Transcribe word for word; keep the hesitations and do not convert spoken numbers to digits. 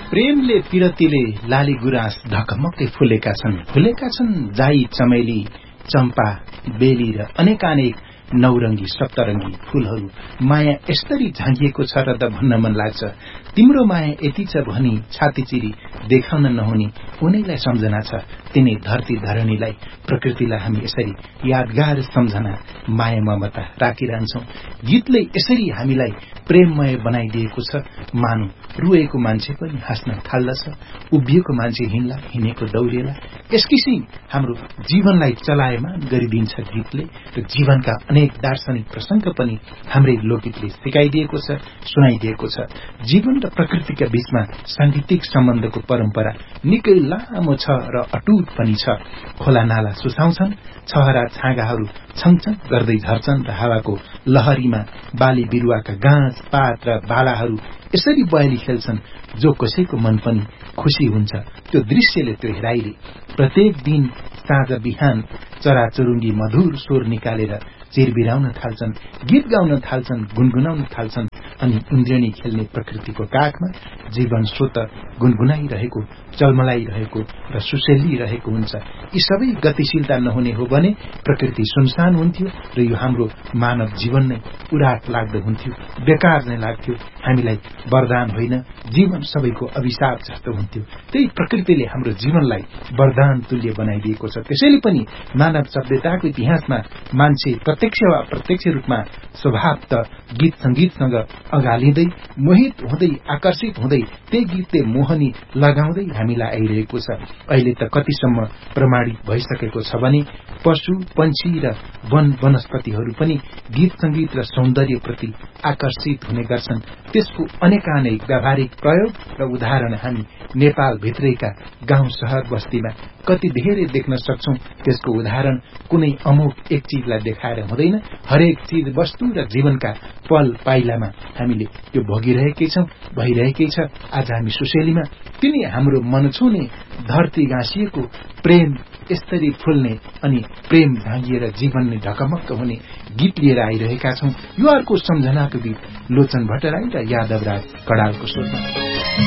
प्रेमले पिरतीले लाली गुराँस ढकमक्कै फुलेका छन् फुलेका छन् जाई चमेली चम्पा बेली र अनेकानेक नौरंगी सप्तरंगी फूलहरू माया यसरी झाँगिएको छ र त भन्न मन लाग्छ तिम्रो माया यति छ भनी छाती चिरी देखाउन नहुने उनैलाई सम्झना छ तिनी धरती धरणीलाई प्रकृतिलाई हामी यसरी यादगार सम्झना माया ममता राखिरहन्छौं गीतले यसरी हामीलाई प्रेममय बनाइदिएको छ मानु रुएको मान्छे पनि हाँस्न थाल्दछ उभिएको मान्छे हिँड्ला हिँडेको दौडेला यस किसिम हाम्रो जीवनलाई चलायमान गरिदिन्छ गीतले र जीवनका अनेक दार्शनिक प्रसंग पनि हाम्रै लोकगीतले सिकाइदिएको छ सुनाइदिएको छ जीवन र प्रकृतिका बीचमा सांगीतिक सम्बन्धको परम्परा निकै लामो छ र अटुट पनि छ खोला नाला सुसाउँछन् छहरा छाँगाहरू छङछङ गर्दै झर्छन् र हावाको लहरीमा बाली बिरुवाका गाँस पात र बालाहरू यसरी बयाली खेल्छन् जो कसैको मन पनि खुशी हुन्छ त्यो दृश्यले त्यो हेराइले प्रत्येक दिन साँझ बिहान चराचुरुङ्गी मधुर स्वर निकालेर चिरबिराउन थाल्छन् गीत गाउन थाल्छन् गुनगुनाउन थाल्छन् अनि इन्द्रेणी खेल्ने प्रकृतिको काखमा जीवन स्वत गुनगुनाइरहेको चलमलाइरहेको र सुसेलिरहेको हुन्छ यी सबै गतिशीलता नहुने हो भने प्रकृति सुनसान हुन्थ्यो र यो हाम्रो मानव जीवन नै उराट लाग्दो हुन्थ्यो बेकार नै लाग्थ्यो हामीलाई वरदान होइन जीवन सबैको अभिशाप जस्तो हुन्थ्यो त्यही प्रकृतिले हाम्रो जीवनलाई वरदान तुल्य बनाइदिएको छ त्यसैले पनि मानव सभ्यताको इतिहासमा मान्छे प्रत्यक्ष वा अप्रत्यक्ष रूपमा स्वभावत गीत संगीतसँग अगालिँदै मोहित हुँदै आकर्षित हुँदै त्यही गीतले मोहनी लगाउँदै हामीलाई आइरहेको छ अहिले त कतिसम्म प्रमाणित भइसकेको छ भने पशु पंक्षी र वन वनस्पतिहरू पनि गीत संगीत र सौन्दर्य प्रति आकर्षित हुने गर्छन् त्यसको अनेकानेक व्यावहारिक प्रयोग र उदाहरण हामी नेपाल भित्रैका गाउँ शहर बस्तीमा कति धेरै देख्न सक्छौं त्यसको उदाहरण कुनै अमुक एक चीजलाई देखाएर हुँदैन हरेक चीज वस्तु र जीवनका पल पाइलामा हामीले यो भोगिरहेकै छौं भइरहेकै छ आज हामी सुशेलीमा तिनी हाम्रो मन छुने धरती गाँसिएको प्रेम यसरी फुल्ने अनि प्रेम भाँगिएर जीवन नै ढकमक्क हुने गीत लिएर आइरहेका छौं यो अर्को सम्झनाको गीत लोचन भट्टराई र यादवराज कडालको स्वरमा